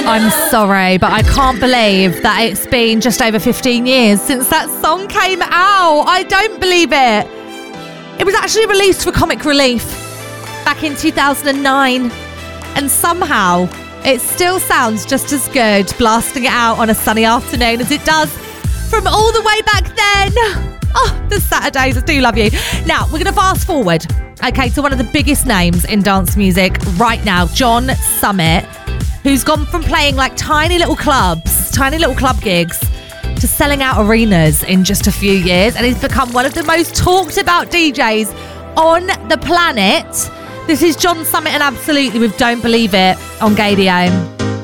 I'm sorry, but I can't believe that it's been just over 15 years since that song came out. I don't believe it. It was actually released for Comic Relief back in 2009. And somehow it still sounds just as good blasting it out on a sunny afternoon as it does from all the way back then. Oh, the Saturdays, I do love you. Now, we're going to fast forward, okay, to one of the biggest names in dance music right now, John Summit, who's gone from playing like tiny little club gigs to selling out arenas in just a few years. And he's become one of the most talked about DJs on the planet. This is John Summit and Absolutely with Don't Believe It on Gaydio.